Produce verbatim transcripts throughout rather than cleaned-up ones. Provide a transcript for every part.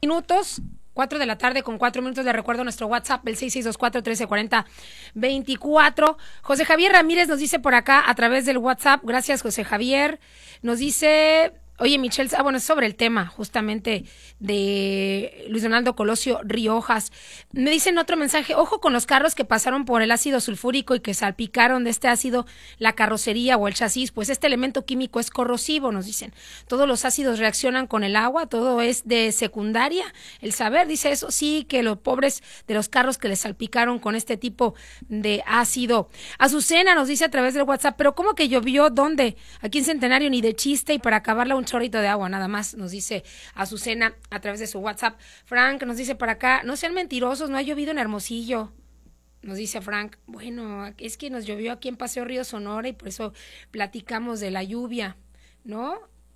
Minutos. Cuatro de la tarde con cuatro minutos. Le recuerdo nuestro WhatsApp, el seis seis dos cuatro, trece cuarenta, veinticuatro. José Javier Ramírez nos dice por acá a través del WhatsApp. Gracias, José Javier. Nos dice... Oye, Michelle, ah, bueno, es sobre el tema justamente de Luis Donaldo Colosio Riojas. Me dicen otro mensaje, ojo con los carros que pasaron por el ácido sulfúrico y que salpicaron de este ácido la carrocería o el chasis, pues este elemento químico es corrosivo, nos dicen. Todos los ácidos reaccionan con el agua, todo es de secundaria. El saber dice eso, sí, que los pobres de los carros que les salpicaron con este tipo de ácido. Azucena nos dice a través del WhatsApp, pero ¿cómo que llovió? ¿Dónde? Aquí en Centenario ni de chiste y para acabarla un chorrito de agua, nada más, nos dice Azucena a través de su WhatsApp. Frank nos dice por acá, no sean mentirosos, no ha llovido en Hermosillo. Nos dice Frank, bueno, es que nos llovió aquí en Paseo Río Sonora y por eso platicamos de la lluvia, ¿no?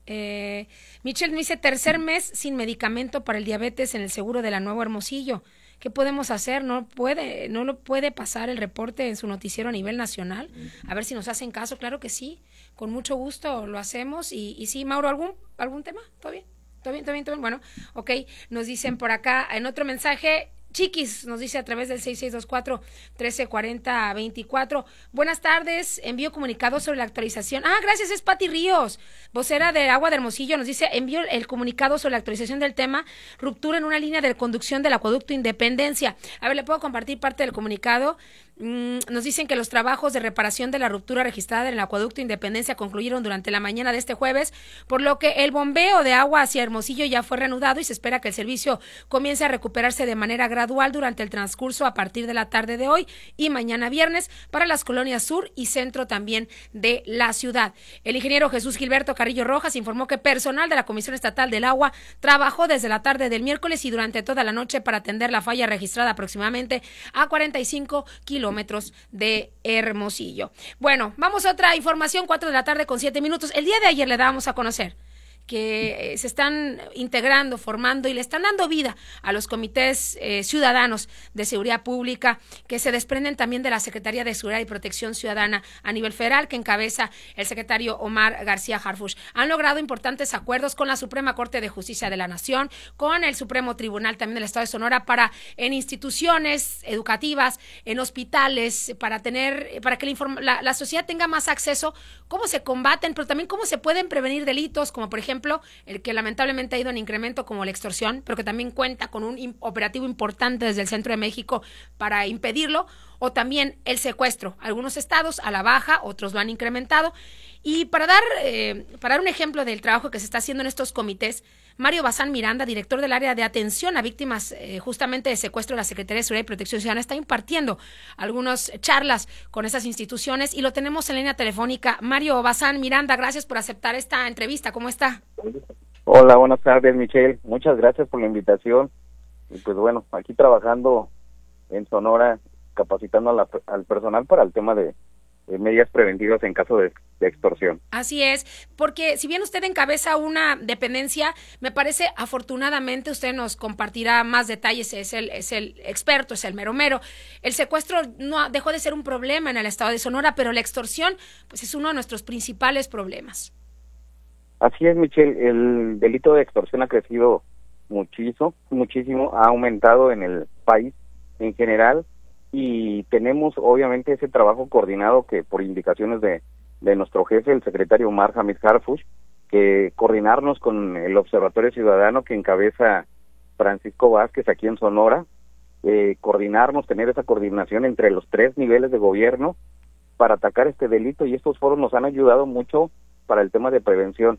Eh, Michelle me dice, tercer mes sin medicamento para el diabetes en el seguro de la Nuevo Hermosillo. ¿Qué podemos hacer? No puede, no lo puede pasar el reporte en su noticiero a nivel nacional. A ver si nos hacen caso, claro que sí. Con mucho gusto lo hacemos. Y, y sí, Mauro, ¿algún, algún tema? ¿Todo bien? ¿Todo bien? ¿Todo bien? ¿Todo bien? Bueno, ok. Nos dicen por acá, en otro mensaje, Chiquis nos dice a través del seis seis dos cuatro, trece cuarenta, veinticuatro. Buenas tardes, envío comunicado sobre la actualización. Ah, gracias, es Pati Ríos, vocera de Agua de Hermosillo. Nos dice, envío el comunicado sobre la actualización del tema, ruptura en una línea de conducción del acueducto Independencia. A ver, ¿le puedo compartir parte del comunicado? Mm, nos dicen que los trabajos de reparación de la ruptura registrada en el acueducto Independencia concluyeron durante la mañana de este jueves, por lo que el bombeo de agua hacia Hermosillo ya fue reanudado y se espera que el servicio comience a recuperarse de manera gradual durante el transcurso a partir de la tarde de hoy y mañana viernes para las colonias sur y centro también de la ciudad. El ingeniero Jesús Gilberto Carrillo Rojas informó que personal de la Comisión Estatal del Agua trabajó desde la tarde del miércoles y durante toda la noche para atender la falla registrada aproximadamente a cuarenta y cinco kilómetros de Hermosillo. Bueno, vamos a otra información, cuatro de la tarde con siete minutos. El día de ayer le dábamos a conocer que se están integrando, formando y le están dando vida a los comités eh, ciudadanos de seguridad pública que se desprenden también de la Secretaría de Seguridad y Protección Ciudadana a nivel federal que encabeza el secretario Omar García Harfuch. Han logrado importantes acuerdos con la Suprema Corte de Justicia de la Nación, con el Supremo Tribunal también del Estado de Sonora para en instituciones educativas, en hospitales, para tener, para que la, inform- la, la sociedad tenga más acceso, cómo se combaten, pero también cómo se pueden prevenir delitos, como por ejemplo ejemplo, el que lamentablemente ha ido en incremento como la extorsión, pero que también cuenta con un operativo importante desde el centro de México para impedirlo, o también el secuestro. Algunos estados a la baja, otros lo han incrementado. Y para dar, eh, para dar un ejemplo del trabajo que se está haciendo en estos comités, Mario Bazán Miranda, director del área de atención a víctimas eh, justamente de secuestro de la Secretaría de Seguridad y Protección Ciudadana, está impartiendo algunas charlas con esas instituciones y lo tenemos en línea telefónica. Mario Bazán Miranda, gracias por aceptar esta entrevista. ¿Cómo está? Hola, buenas tardes, Michelle. Muchas gracias por la invitación. Y pues bueno, aquí trabajando en Sonora, capacitando a la, al personal para el tema de, de medidas preventivas en caso de, de extorsión. Así es, porque si bien usted encabeza una dependencia, me parece afortunadamente usted nos compartirá más detalles, es el, es el experto, es el mero mero. El secuestro no dejó de ser un problema en el estado de Sonora, pero la extorsión pues es uno de nuestros principales problemas. Así es, Michelle, el delito de extorsión ha crecido muchísimo, muchísimo, ha aumentado en el país en general y tenemos obviamente ese trabajo coordinado que por indicaciones de, de nuestro jefe, el secretario Omar Hamid Harfuch, que coordinarnos con el Observatorio Ciudadano que encabeza Francisco Vázquez aquí en Sonora, eh, coordinarnos, tener esa coordinación entre los tres niveles de gobierno para atacar este delito y estos foros nos han ayudado mucho para el tema de prevención.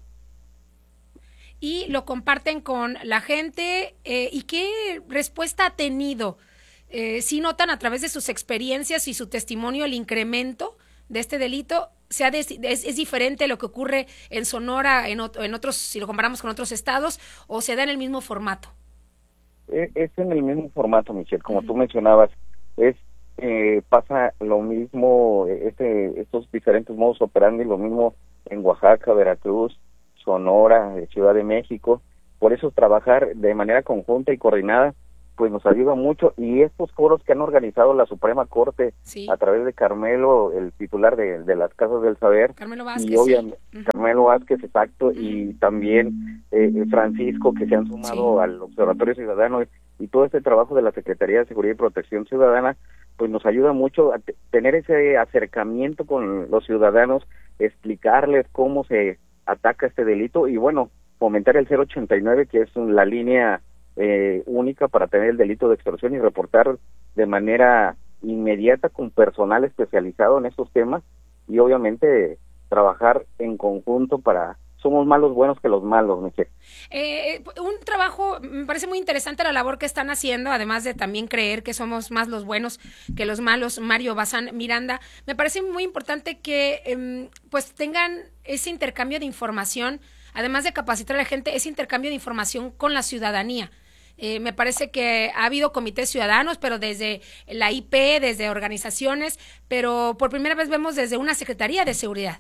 Y lo comparten con la gente, eh, ¿y qué respuesta ha tenido? Eh, ¿sí notan a través de sus experiencias y su testimonio el incremento de este delito? ¿Se ha de, es, ¿Es diferente lo que ocurre en Sonora, en, en otros, si lo comparamos con otros estados, o se da en el mismo formato? Es, es en el mismo formato, Michelle, como uh-huh. tú mencionabas, es eh, pasa lo mismo, este, estos diferentes modos operandi, lo mismo en Oaxaca, Veracruz, Sonora, Ciudad de México. Por eso trabajar de manera conjunta y coordinada pues nos ayuda mucho, y estos foros que han organizado la Suprema Corte sí. a través de Carmelo, el titular de, de las Casas del Saber, Carmelo Vázquez, y obviamente sí. uh-huh. Carmelo Vázquez, exacto, uh-huh. y también eh, Francisco, que se han sumado sí. al Observatorio Ciudadano, y todo este trabajo de la Secretaría de Seguridad y Protección Ciudadana, pues nos ayuda mucho a t- tener ese acercamiento con los ciudadanos, explicarles cómo se ataca este delito, y bueno, fomentar el cero ochenta y nueve, que es la línea Eh, única para tener el delito de extorsión y reportar de manera inmediata con personal especializado en estos temas, y obviamente trabajar en conjunto para... Somos más los buenos que los malos, Michelle. Eh, un trabajo, me parece muy interesante la labor que están haciendo, además de también creer que somos más los buenos que los malos. Mario Bazán Miranda, me parece muy importante que eh, pues tengan ese intercambio de información, además de capacitar a la gente, ese intercambio de información con la ciudadanía. Eh, me parece que ha habido comités ciudadanos, pero desde la I P, desde organizaciones, pero por primera vez vemos desde una Secretaría de Seguridad.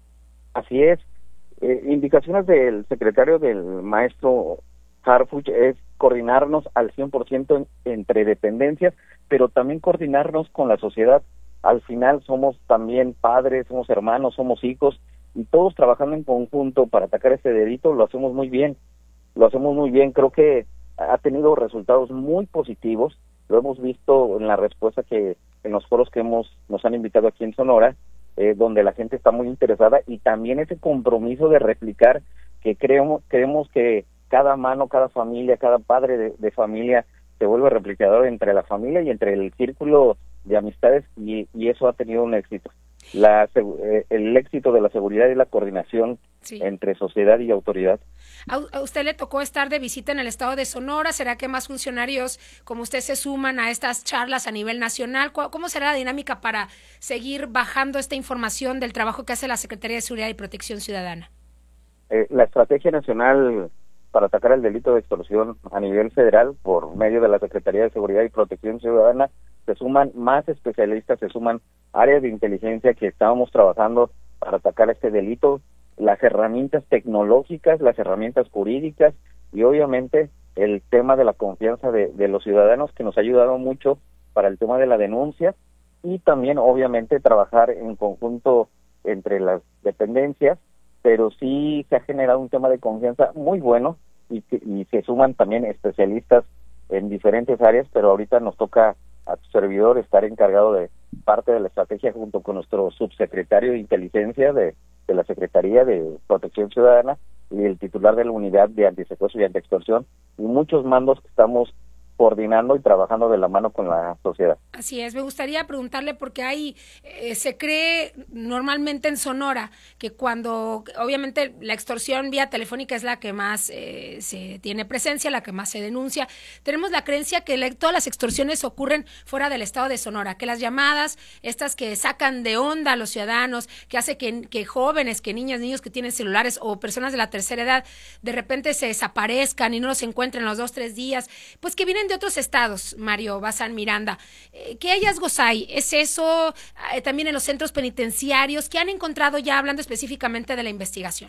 Así es. Eh, indicaciones del secretario del maestro Harfuch es coordinarnos al cien por ciento en, entre dependencias, pero también coordinarnos con la sociedad. Al final somos también padres, somos hermanos, somos hijos, y todos trabajando en conjunto para atacar este delito lo hacemos muy bien. Lo hacemos muy bien, creo que ha tenido resultados muy positivos, lo hemos visto en la respuesta que en los foros que hemos nos han invitado aquí en Sonora, eh, donde la gente está muy interesada, y también ese compromiso de replicar, que creemos, creemos que cada mano, cada familia, cada padre de, de familia se vuelve replicador entre la familia y entre el círculo de amistades, y, y eso ha tenido un éxito. La, eh, el éxito de la seguridad y la coordinación sí. entre sociedad y autoridad. ¿A, a usted le tocó estar de visita en el estado de Sonora? ¿Será que más funcionarios como usted se suman a estas charlas a nivel nacional? ¿Cómo será la dinámica para seguir bajando esta información del trabajo que hace la Secretaría de Seguridad y Protección Ciudadana? Eh, la estrategia nacional para atacar el delito de extorsión a nivel federal, por medio de la Secretaría de Seguridad y Protección Ciudadana, se suman más especialistas, se suman áreas de inteligencia que estábamos trabajando para atacar este delito, las herramientas tecnológicas, las herramientas jurídicas, y obviamente el tema de la confianza de, de los ciudadanos, que nos ha ayudado mucho para el tema de la denuncia, y también obviamente trabajar en conjunto entre las dependencias, pero sí se ha generado un tema de confianza muy bueno, y, que, y se suman también especialistas en diferentes áreas, pero ahorita nos toca a tu servidor estar encargado de parte de la estrategia junto con nuestro subsecretario de Inteligencia de, de la Secretaría de Protección Ciudadana y el titular de la Unidad de Antisecuestro y Antiextorsión, y muchos mandos que estamos coordinando y trabajando de la mano con la sociedad. Así es, me gustaría preguntarle, porque hay, eh, se cree normalmente en Sonora que cuando, obviamente la extorsión vía telefónica es la que más eh, se tiene presencia, la que más se denuncia, tenemos la creencia que la, todas las extorsiones ocurren fuera del estado de Sonora, que las llamadas, estas que sacan de onda a los ciudadanos, que hace que, que jóvenes, que niñas, niños que tienen celulares o personas de la tercera edad, de repente se desaparezcan y no los encuentren los dos, tres días, pues que vienen de otros estados, Mario Bazán Miranda. Eh, ¿Qué hallazgos hay? ¿Es eso eh, también en los centros penitenciarios? ¿Qué han encontrado ya hablando específicamente de la investigación?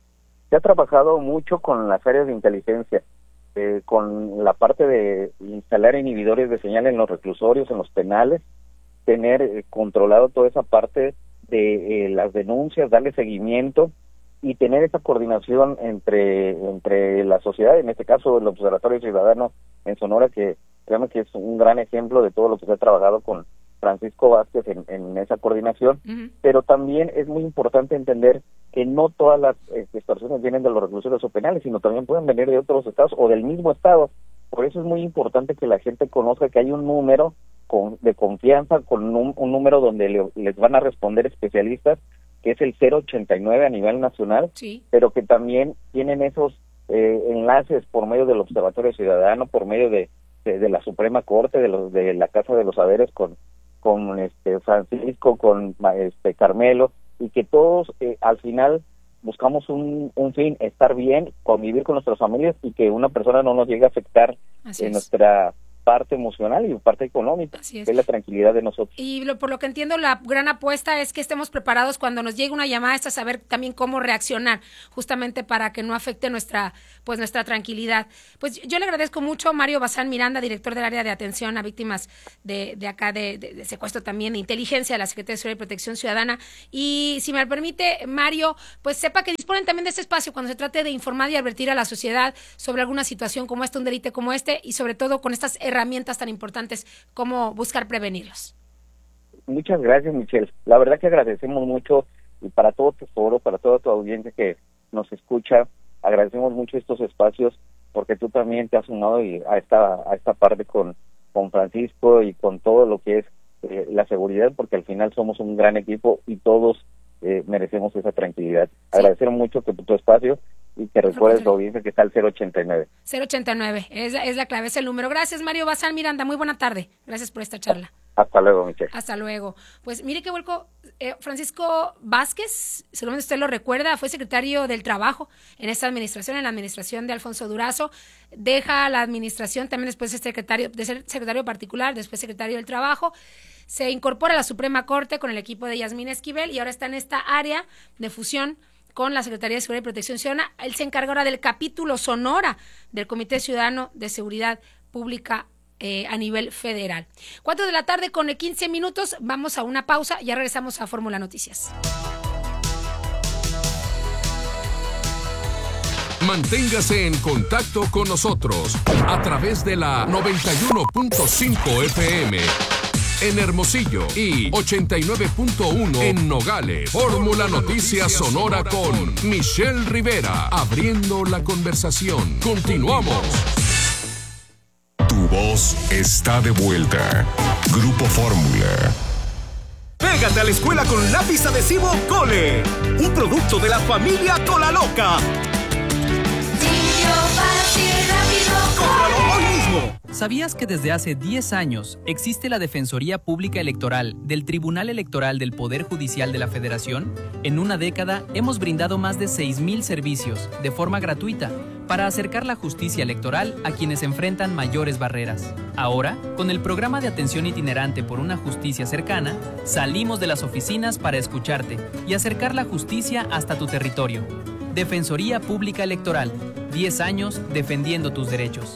Se ha trabajado mucho con las áreas de inteligencia, eh, con la parte de instalar inhibidores de señal en los reclusorios, en los penales, tener eh, controlado toda esa parte de eh, las denuncias, darle seguimiento y tener esa coordinación entre entre la sociedad, en este caso el Observatorio Ciudadano en Sonora, que créanme que es un gran ejemplo de todo lo que se ha trabajado con Francisco Vázquez en, en esa coordinación, uh-huh. Pero también es muy importante entender que no todas las eh, extorsiones vienen de los reclusorios o penales, sino también pueden venir de otros estados o del mismo estado. Por eso es muy importante que la gente conozca que hay un número con, de confianza, con un, un número donde le, les van a responder especialistas, que es el cero ochenta y nueve a nivel nacional, sí. Pero que también tienen esos eh, enlaces por medio del Observatorio Ciudadano, por medio de, de, de la Suprema Corte, de los de la Casa de los Saberes, con con este Francisco, con este Carmelo, y que todos eh, al final buscamos un, un fin, estar bien, convivir con nuestras familias, y que una persona no nos llegue a afectar Así en es. nuestra parte emocional y parte económica, Así es. que es la tranquilidad de nosotros. Y lo, por lo que entiendo, la gran apuesta es que estemos preparados cuando nos llegue una llamada, hasta saber también cómo reaccionar, justamente para que no afecte nuestra, pues nuestra tranquilidad. Pues yo le agradezco mucho, Mario Bazán Miranda, director del área de atención a víctimas de, de acá, de, de, de secuestro también, de inteligencia de la Secretaría de Seguridad y Protección Ciudadana. Y si me permite, Mario, pues sepa que disponen también de este espacio cuando se trate de informar y advertir a la sociedad sobre alguna situación como esta, un delito como este, y sobre todo con estas herramientas tan importantes como buscar prevenirlos. Muchas gracias, Michelle. La verdad que agradecemos mucho, y para todo tu foro, para toda tu audiencia que nos escucha, agradecemos mucho estos espacios, porque tú también te has sumado y a esta a esta parte con, con Francisco y con todo lo que es eh, la seguridad, porque al final somos un gran equipo y todos eh, merecemos esa tranquilidad. Sí. Agradecer mucho que tu espacio y que recuerdes tu audiencia que está al cero ochenta y nueve. cero ochenta y nueve, es, es la clave, es el número. Gracias, Mario Bazán Miranda, muy buena tarde. Gracias por esta charla. Hasta luego, Michelle. Hasta luego. Pues mire qué vuelco, eh, Francisco Vázquez, seguramente usted lo recuerda, fue secretario del Trabajo en esta administración, en la administración de Alfonso Durazo. Deja la administración también después de, secretario, de ser secretario particular, después secretario del Trabajo. Se incorpora a la Suprema Corte con el equipo de Yasmín Esquivel y ahora está en esta área de fusión con la Secretaría de Seguridad y Protección Ciudadana. Él se encarga ahora del capítulo Sonora del Comité Ciudadano de Seguridad Pública eh, a nivel federal. Cuatro de la tarde con quince minutos, vamos a una pausa, ya regresamos a Fórmula Noticias. Manténgase en contacto con nosotros a través de la noventa y uno punto cinco F M en Hermosillo y ochenta y nueve punto uno en Nogales. Fórmula Noticias Sonora con Michelle Rivera, abriendo la conversación. Continuamos. Tu voz está de vuelta. Grupo Fórmula. Pégate a la escuela con lápiz adhesivo Cole, un producto de la familia Cola Loca. ¡Cómpralo hoy mismo! ¿Sabías que desde hace diez años existe la Defensoría Pública Electoral del Tribunal Electoral del Poder Judicial de la Federación? En una década hemos brindado más de seis mil servicios de forma gratuita para acercar la justicia electoral a quienes enfrentan mayores barreras. Ahora, con el programa de atención itinerante por una justicia cercana, salimos de las oficinas para escucharte y acercar la justicia hasta tu territorio. Defensoría Pública Electoral, diez años defendiendo tus derechos.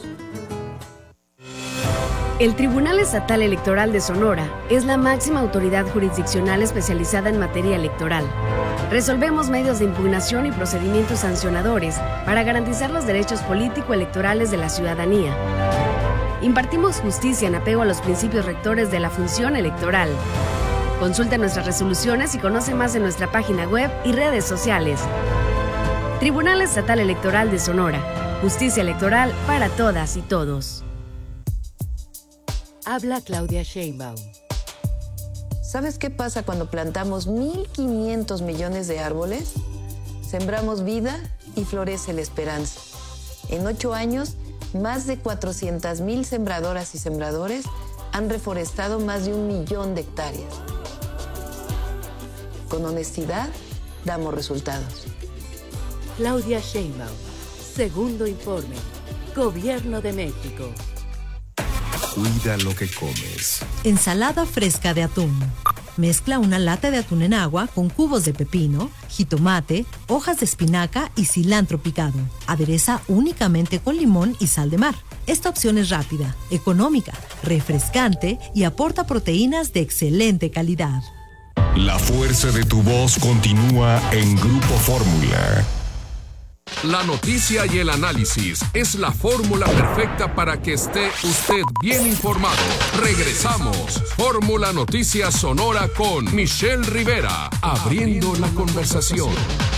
El Tribunal Estatal Electoral de Sonora es la máxima autoridad jurisdiccional especializada en materia electoral. Resolvemos medios de impugnación y procedimientos sancionadores para garantizar los derechos político-electorales de la ciudadanía. Impartimos justicia en apego a los principios rectores de la función electoral. Consulta nuestras resoluciones y conoce más en nuestra página web y redes sociales. Tribunal Estatal Electoral de Sonora. Justicia electoral para todas y todos. Habla Claudia Sheinbaum. ¿Sabes qué pasa cuando plantamos mil quinientos millones de árboles? Sembramos vida y florece la esperanza. En ocho años, más de cuatrocientas mil sembradoras y sembradores han reforestado más de un millón de hectáreas. Con honestidad, damos resultados. Claudia Sheinbaum, segundo informe, Gobierno de México. Cuida lo que comes. Ensalada fresca de atún. Mezcla una lata de atún en agua con cubos de pepino, jitomate, hojas de espinaca y cilantro picado. Adereza únicamente con limón y sal de mar. Esta opción es rápida, económica, refrescante y aporta proteínas de excelente calidad. La fuerza de tu voz continúa en Grupo Fórmula. La noticia y el análisis es la fórmula perfecta para que esté usted bien informado. Regresamos. Fórmula Noticias Sonora con Michelle Rivera, abriendo la conversación.